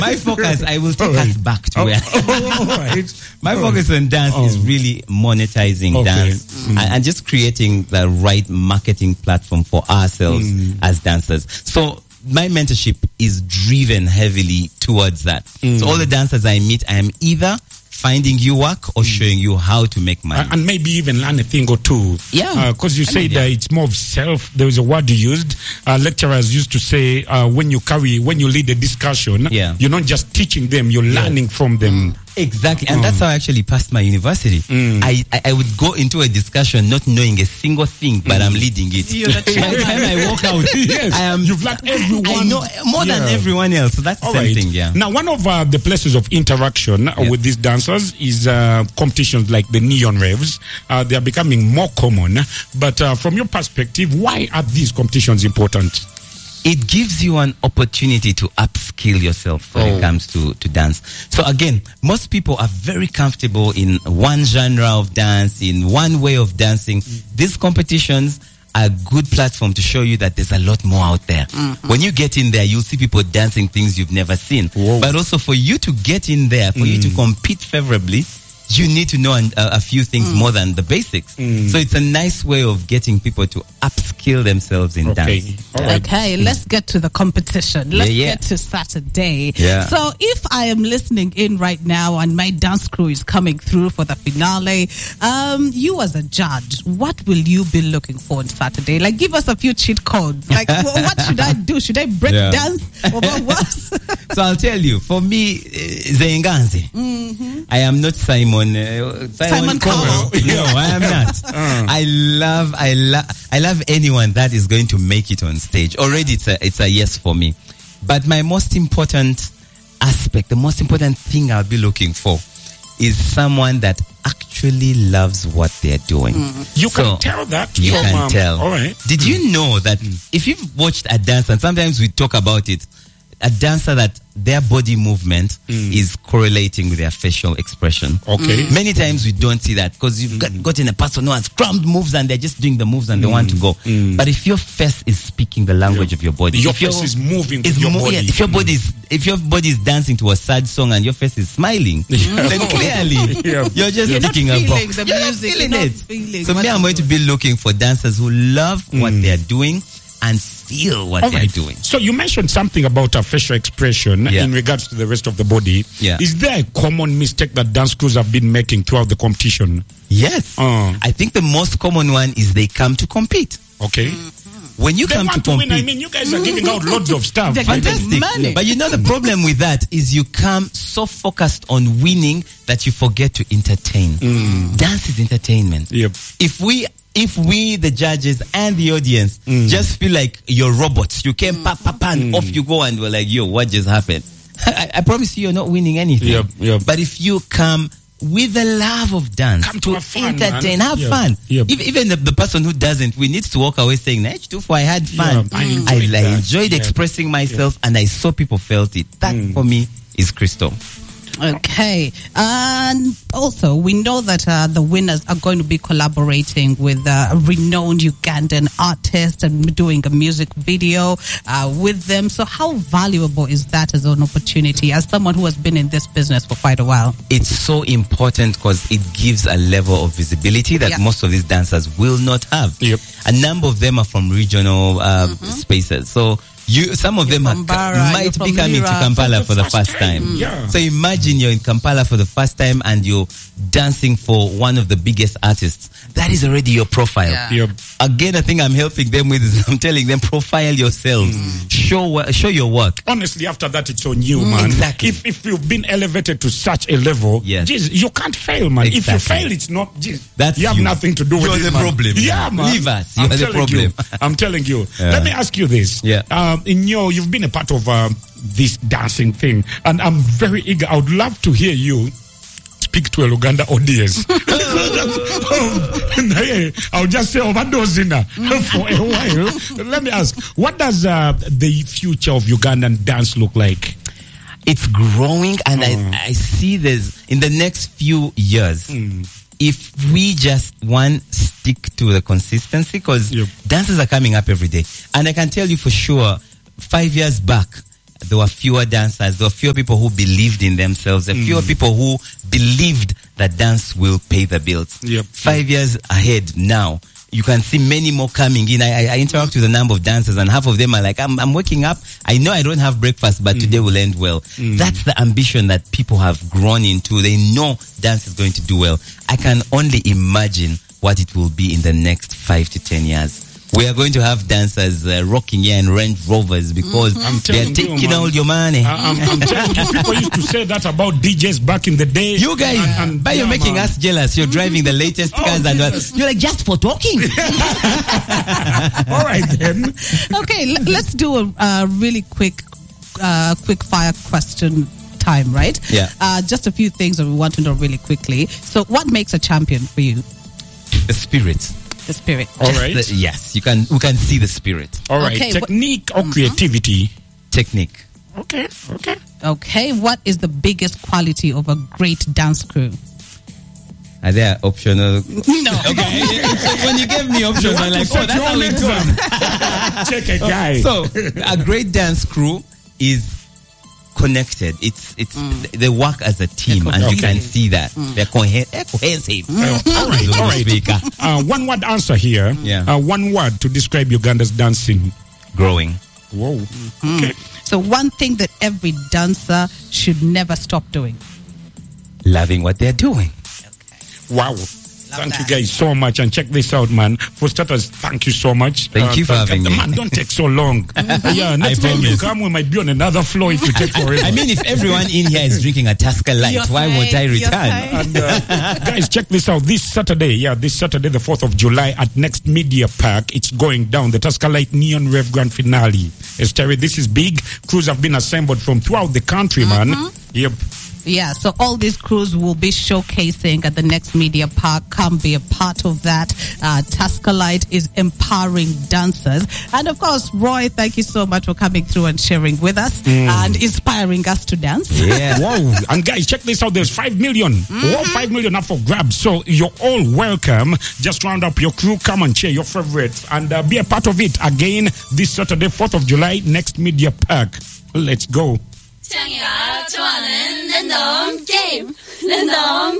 My focus, I will take us back to where. My focus on dance is really monetizing dance and just creating the right marketing platform for ourselves as dancers. So my mentorship is driven heavily towards that. So all the dancers I meet, I am either finding you work or showing you how to make money. And maybe even learn a thing or two. Yeah. Because you said it's more of self. There was a word you used. Lecturers used to say, when you lead a discussion, you're not just teaching them, you're learning from them. Exactly. And that's how I actually passed my university. I would go into a discussion not knowing a single thing, but I'm leading it. By the time I walk out, you've learned everyone. I know more than everyone else. So that's the same thing, Now, one of the places of interaction with these dancers is competitions like the Neon Raves. They are becoming more common. But from your perspective, why are these competitions important? It gives you an opportunity to upskill yourself when it comes to dance. So again, most people are very comfortable in one genre of dance, in one way of dancing. These competitions are a good platform to show you that there's a lot more out there. When you get in there, you'll see people dancing things you've never seen. But also for you to get in there, for you to compete favorably, you need to know a few things more than the basics. So it's a nice way of getting people to upskill themselves in dance. Okay, let's get to the competition. Let's get to Saturday. So if I am listening in right now and my dance crew is coming through for the finale, you as a judge, what will you be looking for on Saturday? Like, give us a few cheat codes. Like, what should I do? Should I break dance? Or what? So I'll tell you, for me, Zenganzi, I am not Simon Cowell. No, I am not. I love anyone that is going to make it on stage. Already it's a yes for me. But my most important aspect, the most important thing I'll be looking for is someone that actually loves what they're doing. You can tell that. You can tell. All right. Did you know that if you've watched a dance, and sometimes we talk about it, a dancer that their body movement is correlating with their facial expression. Many times we don't see that because you've gotten a person who has crammed moves and they're just doing the moves and they want to go. But if your face is speaking the language of your body, your face is moving with your body. If your body is dancing to a sad song and your face is smiling, then clearly you're just ticking a box. You're not feeling it. So me, I'm going to be looking for dancers who love what they're doing and feel what they're doing. So you mentioned something about a facial expression in regards to the rest of the body. Is there a common mistake that dance crews have been making throughout the competition? Yes. I think the most common one is they come to compete. When you come to compete, win. I mean, you guys are giving out loads of stuff. Fantastic. But you know the problem with that is you come so focused on winning that you forget to entertain. Dance is entertainment. If we, the judges and the audience, just feel like you're robots, you came and off you go, and we're like, yo, what just happened? I promise you're not winning anything. But if you come with the love of dance, come to have fun, entertain, have fun. Even the person who doesn't, we need to walk away saying, I had fun. I enjoyed expressing myself and I saw people felt it. That for me is crystal. Okay. And also, we know that the winners are going to be collaborating with a renowned Ugandan artist and doing a music video with them. So how valuable is that as an opportunity, as someone who has been in this business for quite a while? It's so important because it gives a level of visibility that most of these dancers will not have. A number of them are from regional spaces. So some of them might be coming to Kampala for the first time. So imagine you're in Kampala for the first time and you're dancing for one of the biggest artists. That is already your profile. Again, I think I'm helping them with this. I'm telling them, profile yourselves. Show your work. Honestly, after that, it's on you, man. Exactly. If you've been elevated to such a level, you can't fail, man. If you fail, it's not, you have nothing to do with it. You're the problem. Yeah, man. Leave us. You're the problem. I'm telling you. Let me ask you this. You've been a part of this dancing thing, and I'm very eager. I would love to hear you speak to a Luganda audience. I'll just say overdosing for a while. Let me ask, what does the future of Ugandan dance look like? It's growing, and I see this in the next few years. If we just stick to the consistency, because dancers are coming up every day, and I can tell you for sure, 5 years back, there were fewer dancers. There were fewer people who believed in themselves. There were fewer people who believed that dance will pay the bills. 5 years ahead now, you can see many more coming in. I interact with a number of dancers, and half of them are like, I'm waking up. I know I don't have breakfast, but today will end well. That's the ambition that people have grown into. They know dance is going to do well. I can only imagine what it will be in the next 5 to 10 years. We are going to have dancers rocking here in Range Rovers because they are taking all your money. I'm telling you, people used to say that about DJs back in the day. You guys, but you're making us jealous. You're driving the latest cars and you're like, just for talking. All right then. Okay, let's do a really quick fire question time, right? Yeah. Just a few things that we want to know really quickly. So, what makes a champion for you? The spirit. The spirit. All right. Yes, we can see the spirit. All right. Okay, technique or creativity? Technique. Okay. What is the biggest quality of a great dance crew? Are there optional? No. Okay. When you gave me options, I'm like, oh, that's how it goes. Check a guy. So, a great dance crew is connected. It's they work as a team, and you can see that they're cohesive. All right. One word answer here. Yeah. One word to describe Uganda's dancing. Growing. Whoa. Okay. So one thing that every dancer should never stop doing. Loving what they're doing. Wow. Thank you guys so much, and check this out, man. For starters, thank you so much. Thank you for having me. Man, don't take so long. Yeah, next time you come, we might be on another floor if you take forever. I mean, if everyone in here is drinking a Tusker Light, why won't I return? And, guys, check this out. This Saturday, the 4th of July at Next Media Park, it's going down. The Tusker Light Neon Rev Grand Finale. Terry, this is big. Crews have been assembled from throughout the country, man. Yep. Yeah, so all these crews will be showcasing at the Next Media Park. Come be a part of that. Tusker Light is empowering dancers. And of course, Roy, thank you so much for coming through and sharing with us and inspiring us to dance. Yeah. Whoa. And guys, check this out. There's 5 million. 5 million up for grabs. So you're all welcome. Just round up your crew. Come and cheer your favorites and be a part of it. Again, this Saturday, 4th of July, Next Media Park. Let's go. 창이가 좋아하는 랜덤 게임 랜덤